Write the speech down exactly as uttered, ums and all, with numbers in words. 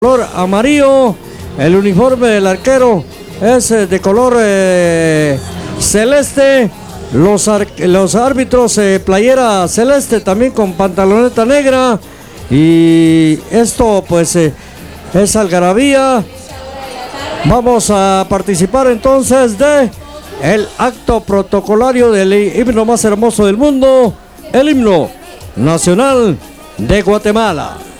color amarillo, el uniforme del arquero es eh, de color eh, celeste, los, los árbitros eh, playera celeste también con pantaloneta negra, y esto pues eh, es algarabía. Vamos a participar entonces de el acto protocolario del himno más hermoso del mundo, el himno nacional de Guatemala.